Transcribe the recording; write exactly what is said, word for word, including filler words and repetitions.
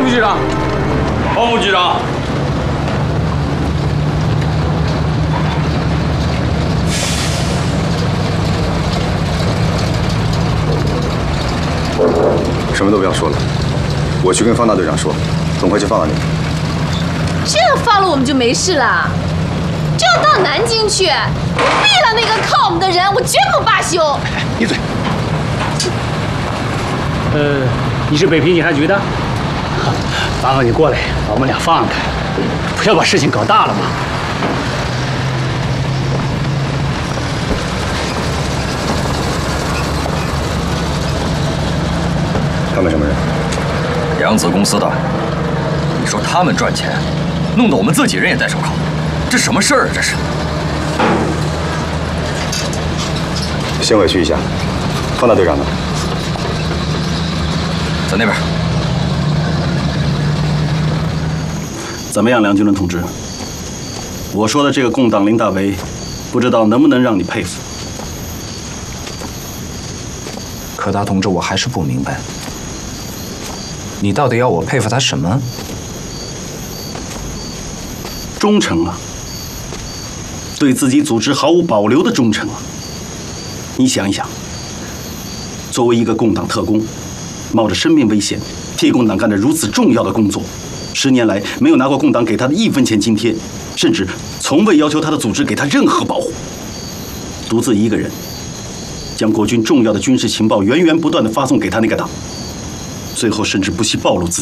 副局长， 报副局长。 什么都不要说了，我去跟方大队长说，很快就放了你。 这样放了我们就没事了，就要到南京去，毙了那个靠我们的人，我绝不罢休。 闭嘴！ 呃，你是北平警察局的？麻烦你过来，把我们俩放开，不要把事情搞大了嘛。 他们什么人？ 扬子公司的。你说他们赚钱，弄得我们自己人也戴手铐，这什么事儿啊？这是。 先委屈一下，方大队长呢？ 在那边。 怎么样，梁军伦同志？我说的这个共党林大为，不知道能不能让你佩服？ 柯达同志，我还是不明白，你到底要我佩服他什么？ 忠诚啊，对自己组织毫无保留的忠诚啊！你想一想，作为一个共党特工，冒着生命危险替共党干着如此重要的工作，十年来没有拿过共党给他的一分钱津贴，甚至从未要求他的组织给他任何保护，独自一个人将国军重要的军事情报源源不断地发送给他那个党，最后甚至不惜暴露自己。